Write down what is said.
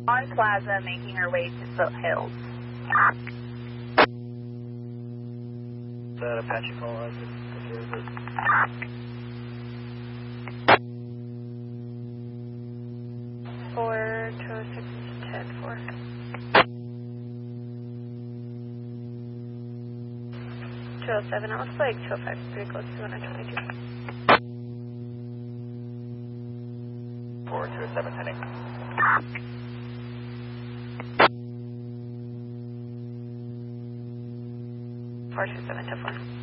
On Plaza, making our way to Foothills. Is that Apache call? I just confused it. For 206 10-4. 207, it looks like 205 is pretty close to 122. 427 heading. 427 10-4.